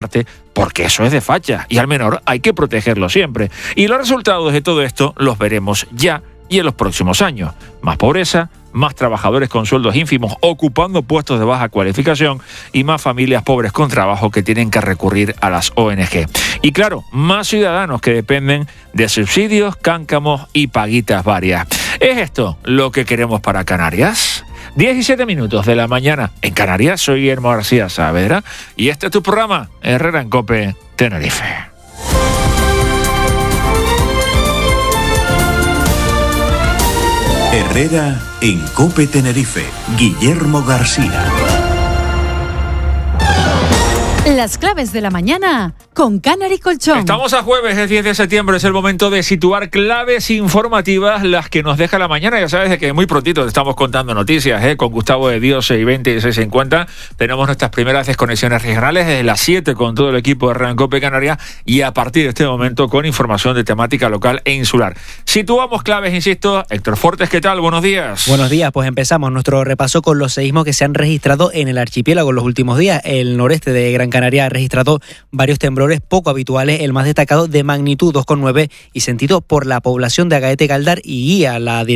porque eso es de facha y al menor hay que protegerlo siempre. Y los resultados de todo esto los veremos ya y en los próximos años. Más pobreza, más trabajadores con sueldos ínfimos ocupando puestos de baja cualificación y más familias pobres con trabajo que tienen que recurrir a las ONG. Y claro, más ciudadanos que dependen de subsidios, cáncamos y paguitas varias. ¿Es esto lo que queremos para Canarias? 17 minutos de la mañana en Canarias. Soy Guillermo García Saavedra y este es tu programa Herrera en COPE Tenerife. Herrera en COPE Tenerife. Guillermo García. Las claves de la mañana con Canary Colchón. Estamos a jueves, es 10 de septiembre, es el momento de situar claves informativas, las que nos deja la mañana. Ya sabes que muy prontito te estamos contando noticias, con Gustavo de Dios, 6:20 y 6:50. Tenemos nuestras primeras desconexiones regionales desde las 7 con todo el equipo de Herrera en COPE Canarias y a partir de este momento con información de temática local e insular. Situamos claves, insisto. Héctor Fortes, ¿qué tal? Buenos días. Buenos días, pues empezamos nuestro repaso con los seísmos que se han registrado en el archipiélago en los últimos días. El noreste de Gran Canaria ha registrado varios temblores poco habituales, el más destacado de magnitud 2,9 y sentido por la población de Agaete Galdar y Guía.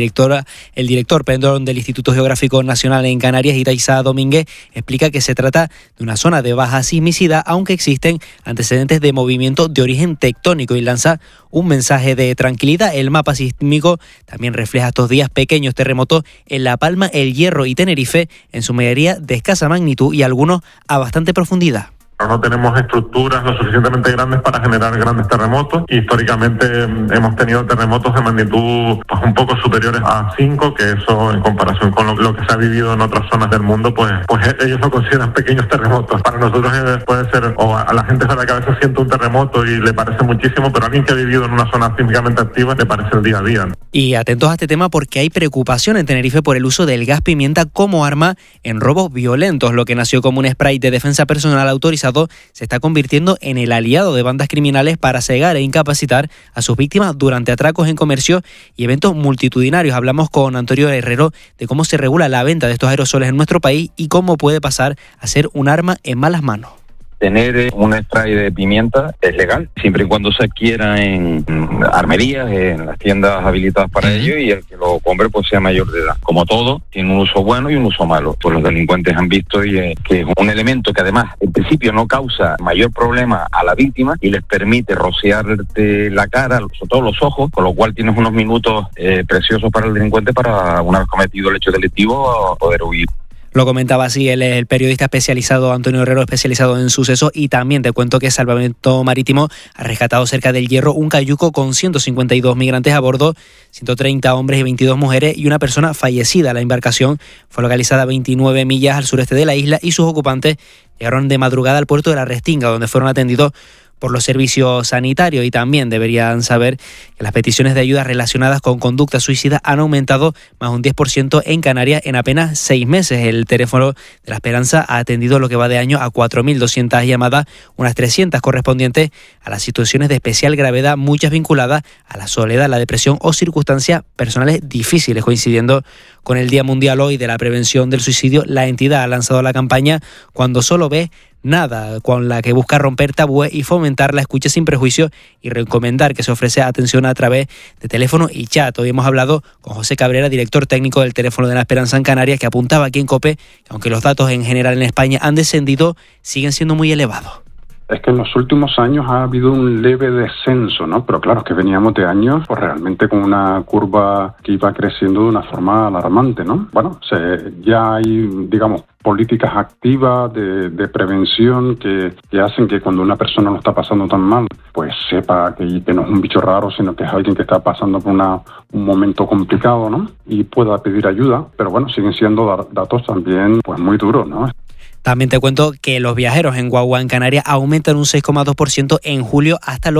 El director del Instituto Geográfico Nacional en Canarias, Iraiza Domínguez, explica que se trata de una zona de baja sismicidad, aunque existen antecedentes de movimiento de origen tectónico, y lanza un mensaje de tranquilidad. El mapa sísmico también refleja estos días pequeños terremotos en La Palma, El Hierro y Tenerife, en su mayoría de escasa magnitud y algunos a bastante profundidad. No tenemos estructuras lo suficientemente grandes para generar grandes terremotos. Históricamente hemos tenido terremotos de magnitud pues un poco superiores a 5, que eso en comparación con lo que se ha vivido en otras zonas del mundo, pues ellos lo consideran pequeños terremotos. Para nosotros puede ser, o a la gente a la cabeza siente un terremoto y le parece muchísimo, pero a alguien que ha vivido en una zona sísmicamente activa le parece el día a día. Y atentos a este tema porque hay preocupación en Tenerife por el uso del gas pimienta como arma en robos violentos. Lo que nació como un spray de defensa personal autorizado se está convirtiendo en el aliado de bandas criminales para cegar e incapacitar a sus víctimas durante atracos en comercio y eventos multitudinarios. Hablamos con Antonio Herrero de cómo se regula la venta de estos aerosoles en nuestro país y cómo puede pasar a ser un arma en malas manos. Tener un spray de pimienta es legal, siempre y cuando se adquiera en armerías, en las tiendas habilitadas para ello, y el que lo compre pues sea mayor de edad. Como todo, tiene un uso bueno y un uso malo. Pues los delincuentes han visto que es un elemento que además en principio no causa mayor problema a la víctima y les permite rociarte la cara, sobre todo los ojos, con lo cual tienes unos minutos preciosos para el delincuente para, una vez cometido el hecho delictivo, poder huir. Lo comentaba así el periodista especializado Antonio Herrero, especializado en sucesos. Y también te cuento que Salvamento Marítimo ha rescatado cerca del Hierro un cayuco con 152 migrantes a bordo, 130 hombres y 22 mujeres y una persona fallecida. La embarcación fue localizada a 29 millas al sureste de la isla y sus ocupantes llegaron de madrugada al puerto de La Restinga, donde fueron atendidos por los servicios sanitarios. Y también deberían saber que las peticiones de ayuda relacionadas con conductas suicidas han aumentado más un 10% en Canarias en apenas 6 meses. El teléfono de la Esperanza ha atendido lo que va de año a 4.200 llamadas, unas 300 correspondientes a las situaciones de especial gravedad, muchas vinculadas a la soledad, la depresión o circunstancias personales difíciles. Coincidiendo con el Día Mundial hoy de la Prevención del Suicidio, la entidad ha lanzado la campaña Cuando solo ves nada, con la que busca romper tabúes y fomentar la escucha sin prejuicio y recomendar que se ofrece atención a través de teléfono y chat. Hoy hemos hablado con José Cabrera, director técnico del teléfono de la Esperanza en Canarias, que apuntaba aquí en COPE que aunque los datos en general en España han descendido, siguen siendo muy elevados. Es que en los últimos años ha habido un leve descenso, ¿no? Pero claro, es que veníamos de años pues realmente con una curva que iba creciendo de una forma alarmante, ¿no? Bueno, ya hay, digamos, políticas activas de prevención que hacen que cuando una persona lo está pasando tan mal, pues sepa que no es un bicho raro, sino que es alguien que está pasando por un momento complicado, ¿no? Y pueda pedir ayuda, pero bueno, siguen siendo datos también pues muy duros, ¿no? También te cuento que los viajeros en guagua en Canarias aumentan un 6,2% en julio hasta los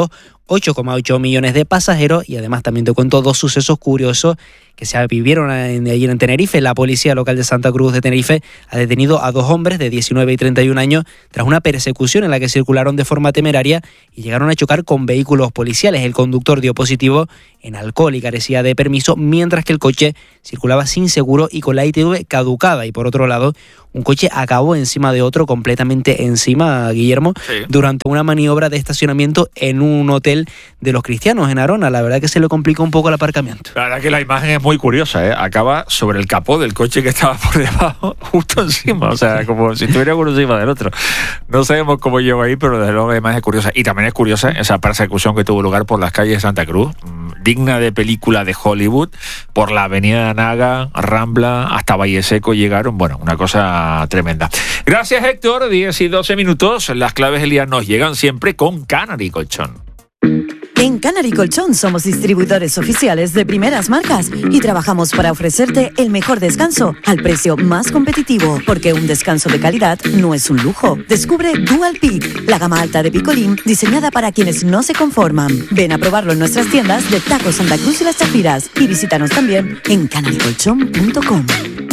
8,8 millones de pasajeros y además también te cuento 2 sucesos curiosos que se vivieron ayer en Tenerife. La policía local de Santa Cruz de Tenerife ha detenido a 2 hombres de 19 y 31 años tras una persecución en la que circularon de forma temeraria y llegaron a chocar con vehículos policiales. El conductor dio positivo en alcohol y carecía de permiso, mientras que el coche circulaba sin seguro y con la ITV caducada. Y por otro lado, un coche acabó encima de otro, completamente encima, Guillermo, durante una maniobra de estacionamiento en un hotel de los cristianos en Arona. La verdad que se le complicó un poco el aparcamiento. La verdad que la imagen es muy curiosa, ¿eh? Acaba sobre el capó del coche que estaba por debajo, justo encima, o sea, como si estuviera uno encima del otro. No sabemos cómo llegó ahí, pero desde luego la imagen es curiosa. Y también es curiosa esa persecución que tuvo lugar por las calles de Santa Cruz, digna de película de Hollywood, por la avenida Naga, Rambla, hasta Valle Seco llegaron. Bueno, una cosa tremenda. Gracias, Héctor. 10 y 12 minutos. Las claves del día nos llegan siempre con Canary Colchón. En Canary Colchón somos distribuidores oficiales de primeras marcas y trabajamos para ofrecerte el mejor descanso al precio más competitivo, porque un descanso de calidad no es un lujo. Descubre Dual Peak, la gama alta de picolín diseñada para quienes no se conforman. Ven a probarlo en nuestras tiendas de Taco Santa Cruz y Las Chafiras y visítanos también en canarycolchón.com.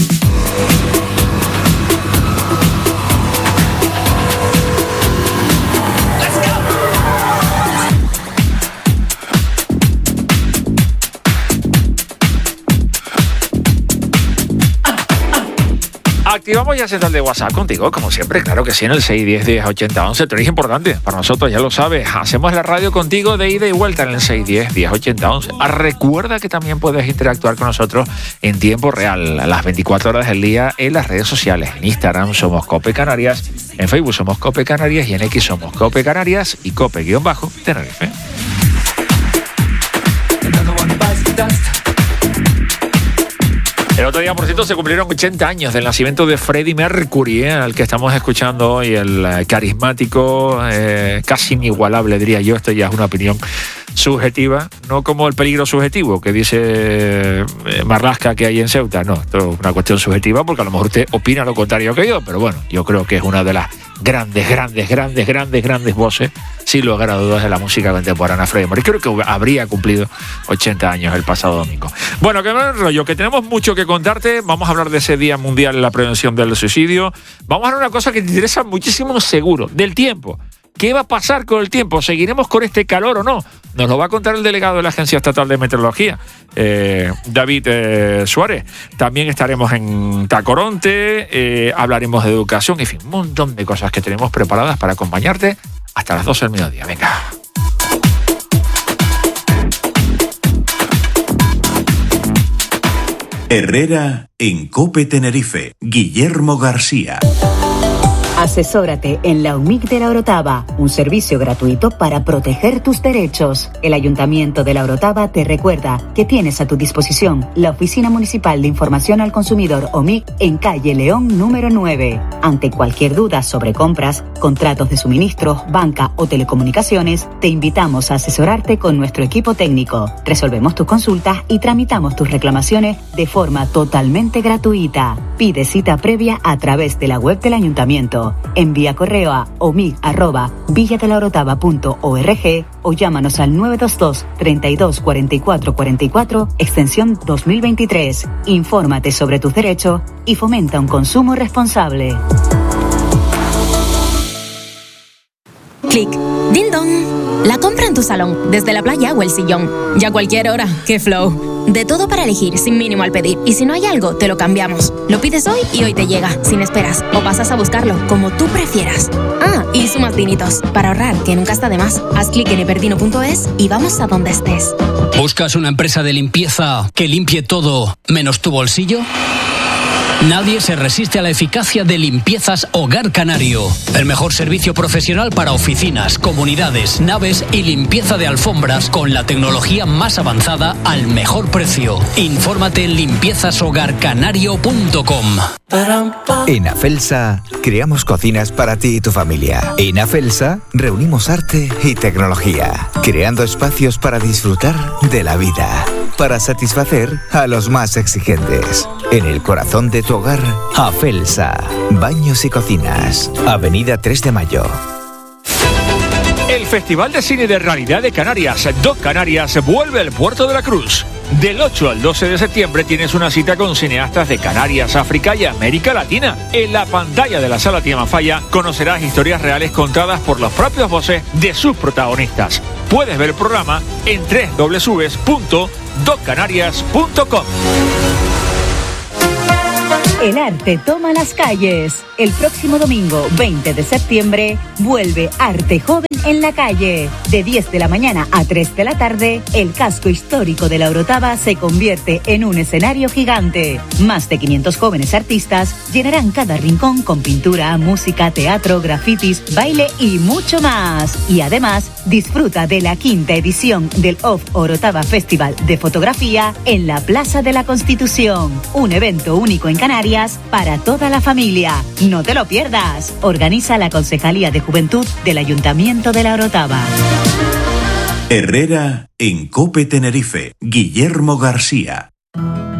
Activamos ya central de WhatsApp contigo, como siempre, claro que sí, en el 610-1080-11. Tenéis importante, para nosotros, ya lo sabes. Hacemos la radio contigo de ida y vuelta en el 610-1080-11. Recuerda que también puedes interactuar con nosotros en tiempo real, a las 24 horas del día, en las redes sociales. En Instagram somos Cope Canarias, en Facebook somos Cope Canarias y en X somos Cope Canarias y Cope-Tenerife. El otro día, por cierto, se cumplieron 80 años del nacimiento de Freddie Mercury, al que estamos escuchando hoy, el carismático, casi inigualable, diría yo. Esto ya es una opinión subjetiva, no como el peligro subjetivo que dice Marlaska que hay en Ceuta. No, esto es una cuestión subjetiva porque a lo mejor usted opina lo contrario que yo, pero bueno, yo creo que es una de las grandes voces, sin lugar a dudas, de la música contemporánea, Freddie Mercury. Creo que habría cumplido 80 años el pasado domingo. Bueno, que no es rollo, que tenemos mucho que contarte. Vamos a hablar de ese Día Mundial de la Prevención del Suicidio. Vamos a hablar de una cosa que te interesa muchísimo, seguro, del tiempo. ¿Qué va a pasar con el tiempo? ¿Seguiremos con este calor o no? Nos lo va a contar el delegado de la Agencia Estatal de Meteorología, David Suárez. También estaremos en Tacoronte, hablaremos de educación, en fin, un montón de cosas que tenemos preparadas para acompañarte hasta las 12 del mediodía. Venga. Herrera en Cope Tenerife. Guillermo García. Asesórate en la UMIC de La Orotava, un servicio gratuito para proteger tus derechos. El Ayuntamiento de La Orotava te recuerda que tienes a tu disposición la Oficina Municipal de Información al Consumidor OMIC en calle León número 9. Ante cualquier duda sobre compras, contratos de suministros, banca o telecomunicaciones, te invitamos a asesorarte con nuestro equipo técnico. Resolvemos tus consultas y tramitamos tus reclamaciones de forma totalmente gratuita. Pide cita previa a través de la web del Ayuntamiento. Envía correo a omic@villadelaorotava.org o llámanos al 922 32 44 44 extensión 2023. Infórmate sobre tus derechos y fomenta un consumo responsable. Clic. Ding dong. La compra en tu salón, desde la playa o el sillón. Ya cualquier hora. ¡Qué flow! De todo para elegir, sin mínimo al pedir. Y si no hay algo, te lo cambiamos. Lo pides hoy y hoy te llega, sin esperas. O pasas a buscarlo, como tú prefieras. Ah, y sumas dinitos. Para ahorrar, que nunca está de más. Haz clic en eperdino.es y vamos a donde estés. ¿Buscas una empresa de limpieza que limpie todo menos tu bolsillo? Nadie se resiste a la eficacia de Limpiezas Hogar Canario. El mejor servicio profesional para oficinas, comunidades, naves y limpieza de alfombras con la tecnología más avanzada al mejor precio. Infórmate en limpiezashogarcanario.com. En Afelsa creamos cocinas para ti y tu familia. En Afelsa reunimos arte y tecnología, creando espacios para disfrutar de la vida, para satisfacer a los más exigentes. En el corazón de tu hogar, Afelsa, baños y cocinas, Avenida 3 de Mayo. El Festival de Cine de Realidad de Canarias, Doc Canarias, vuelve al Puerto de la Cruz. Del 8 al 12 de septiembre tienes una cita con cineastas de Canarias, África y América Latina. En la pantalla de la Sala Tiamafaya conocerás historias reales contadas por los propios voces de sus protagonistas. Puedes ver el programa en www.doccanarias.com. El arte toma las calles. El próximo domingo, 20 de septiembre, vuelve Arte Joven en la calle. De 10 de la mañana a 3 de la tarde, el casco histórico de la Orotava se convierte en un escenario gigante. Más de 500 jóvenes artistas llenarán cada rincón con pintura, música, teatro, grafitis, baile y mucho más. Y además, disfruta de la 5ª edición del Off Orotava Festival de Fotografía en la Plaza de la Constitución. Un evento único en Canarias para toda la familia. No te lo pierdas. Organiza la Concejalía de Juventud del Ayuntamiento de la Orotava. Herrera en COPE Tenerife. Guillermo García.